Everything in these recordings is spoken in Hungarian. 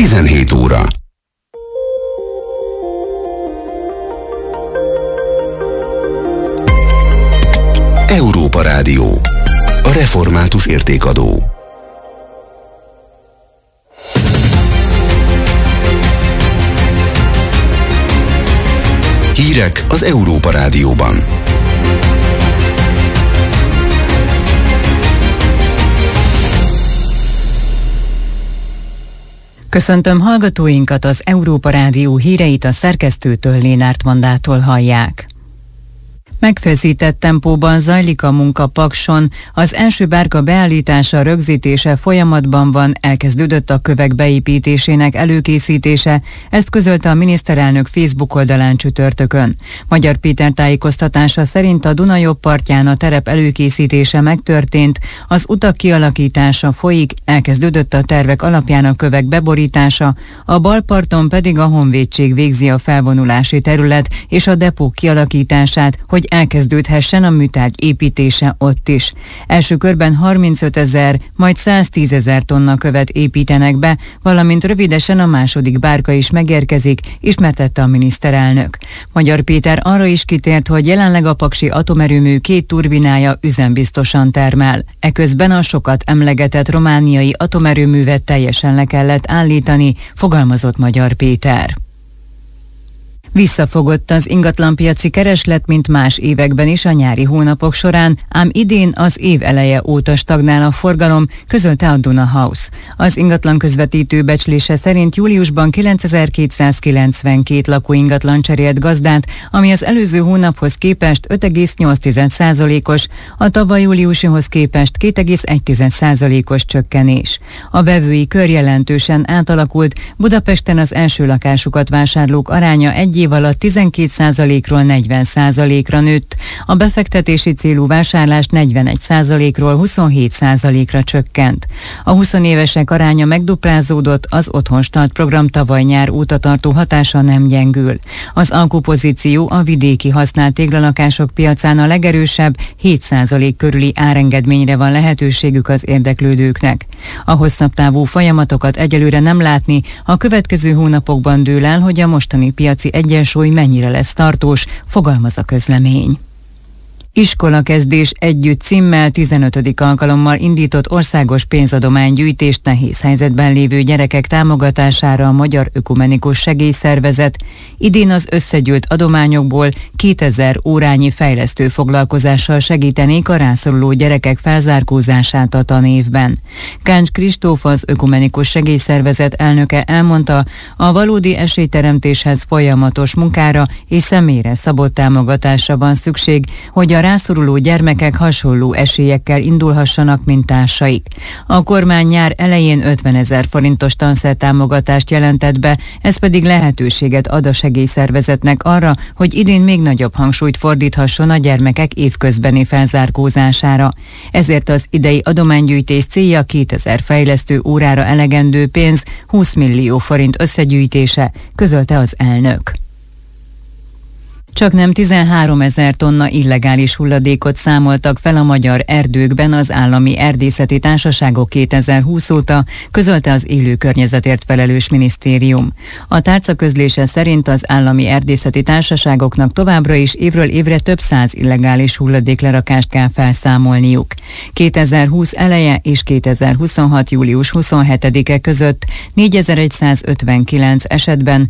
17 óra. Európa Rádió. A református értékadó. Hírek az Európa Rádióban. Köszöntöm hallgatóinkat, az Európa Rádió híreit a szerkesztőtől, Lénárt Mandától hallják. Megfeszített tempóban zajlik a munka Pakson, az első bárka beállítása, rögzítése folyamatban van, elkezdődött a kövek beépítésének előkészítése, ezt közölte a miniszterelnök Facebook oldalán csütörtökön. Magyar Péter tájékoztatása szerint a Duna jobb partján a terep előkészítése megtörtént, az utak kialakítása folyik, elkezdődött a tervek alapján a kövek beborítása, a bal parton pedig a Honvédség végzi a felvonulási terület és a depó kialakítását, hogy elkezdődhessen a műtárgy építése ott is. Első körben 35 000, majd 110 000 tonna követ építenek be, valamint rövidesen a második bárka is megérkezik, ismertette a miniszterelnök. Magyar Péter arra is kitért, hogy jelenleg a paksi atomerőmű 2 turbinája üzembiztosan termel. Eközben a sokat emlegetett romániai atomerőművet teljesen le kellett állítani, fogalmazott Magyar Péter. Visszafogott az ingatlanpiaci kereslet, mint más években is a nyári hónapok során, ám idén az év eleje óta stagnál a forgalom, közölte a Duna House. Az ingatlan közvetítő becslése szerint júliusban 9292 lakóingatlan cserélt gazdát, ami az előző hónaphoz képest 5,8%-os, a tavaly júliusihoz képest 2,1%-os csökkenés. A vevői kör jelentősen átalakult, Budapesten az első lakásukat vásárlók aránya egy év alatt 12%-ról 40%-ra nőtt, a befektetési célú vásárlás 41%-ról 27%-ra csökkent. A 20 évesek aránya megduplázódott, az Otthonstart program tavaly nyár óta tartó hatása nem gyengül. Az alkupozíció a vidéki használt téglalakások piacán a legerősebb, 7% körüli árengedményre van lehetőségük az érdeklődőknek. A hosszabb távú folyamatokat egyelőre nem látni, a következő hónapokban dől el, hogy a mostani piaci egyensúly mennyire lesz tartós, fogalmaz a közlemény. Iskolakezdés együtt címmel 15. alkalommal indított országos pénzadománygyűjtést nehéz helyzetben lévő gyerekek támogatására a Magyar Ökumenikus Segélyszervezet. Idén az összegyűjt adományokból 2000 órányi fejlesztő foglalkozással segítenék a rászoruló gyerekek felzárkózását a tanévben. Káncs Kristóf, az Ökumenikus Segélyszervezet elnöke elmondta, a valódi esélyteremtéshez folyamatos munkára és személyre szabott támogatásra van szükség, hogy a rászoruló gyermekek hasonló esélyekkel indulhassanak, mint társaik. A kormány nyár elején 50 000 forintos tanszertámogatást jelentett be, ez pedig lehetőséget ad a segélyszervezetnek arra, hogy idén még nagyobb hangsúlyt fordíthasson a gyermekek évközbeni felzárkózására. Ezért az idei adománygyűjtés célja 2000 fejlesztő órára elegendő pénz, 20 millió forint összegyűjtése, közölte az elnök. Csaknem 13 000 tonna illegális hulladékot számoltak fel a magyar erdőkben az állami erdészeti társaságok 2020 óta, közölte az élő környezetért felelős minisztérium. A tárca közlése szerint az állami erdészeti társaságoknak továbbra is évről évre több 100 illegális hulladéklerakást kell felszámolniuk. 2020 eleje és 2026. július 27-e között 4159 esetben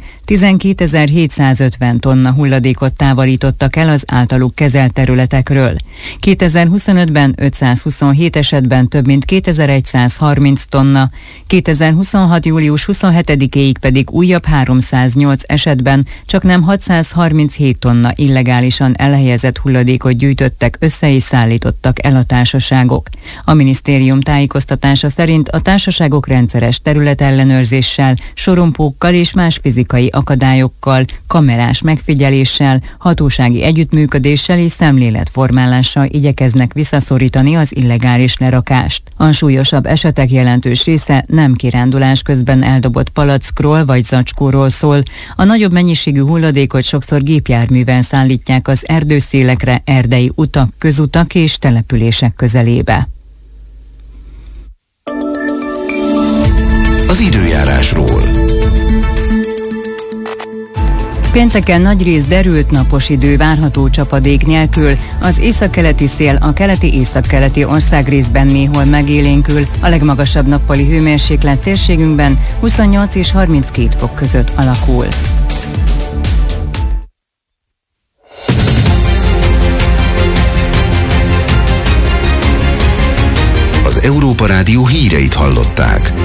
12.750 tonna hulladékot távolítottak el az általuk kezelt területekről. 2025-ben 527 esetben több mint 2130 tonna, 2026. július 27-éig pedig újabb 308 esetben csaknem 637 tonna illegálisan elhelyezett hulladékot gyűjtöttek össze és szállítottak el a társaságok. A minisztérium tájékoztatása szerint a társaságok rendszeres területellenőrzéssel, sorompókkal és más fizikai akadályokkal, kamerás megfigyeléssel, hatósági együttműködéssel és szemléletformálással igyekeznek visszaszorítani az illegális lerakást. A súlyosabb esetek jelentős része nem kirándulás közben eldobott palackról vagy zacskóról szól. A nagyobb mennyiségű hulladékot sokszor gépjárműven szállítják az erdőszélekre, erdei utak, közutak és települések közelébe. az időjárásról. Pénteken nagyrészt derült napos idő várható csapadék nélkül, az északkeleti szél a keleti-északkeleti országrészben néhol megélénkül, a legmagasabb nappali hőmérséklet térségünkben 28 és 32 fok között alakul. Az Európa Rádió híreit hallották.